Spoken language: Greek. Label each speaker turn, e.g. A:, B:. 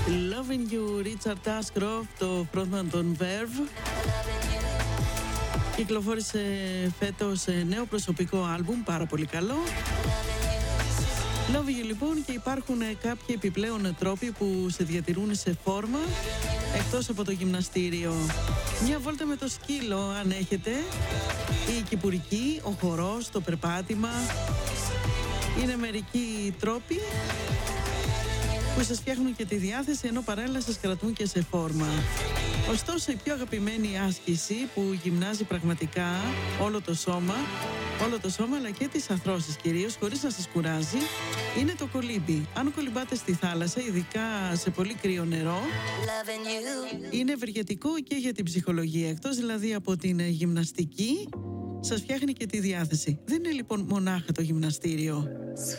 A: Loving You, Richard Ashcroft, το frontman των Verve. Κυκλοφόρησε φέτος νέο προσωπικό άλμπουμ, πάρα πολύ καλό. Love You λοιπόν, και υπάρχουν κάποιοι επιπλέον τρόποι που σε διατηρούν σε φόρμα εκτός από το γυμναστήριο. Μια βόλτα με το σκύλο αν έχετε, η κυπουρική, ο χορός, το περπάτημα. Είναι μερικοί τρόποι που σας φτιάχνουν και τη διάθεση, ενώ παράλληλα σας κρατούν και σε φόρμα. Ωστόσο, η πιο αγαπημένη άσκηση που γυμνάζει πραγματικά όλο το σώμα αλλά και τις αρθρώσεις κυρίως, χωρίς να σας κουράζει, είναι το κολύμπι. Αν κολυμπάτε στη θάλασσα, ειδικά σε πολύ κρύο νερό, είναι ευεργετικό και για την ψυχολογία. Εκτός δηλαδή από την γυμναστική, σας φτιάχνει και τη διάθεση. Δεν είναι λοιπόν μονάχα το γυμναστήριο.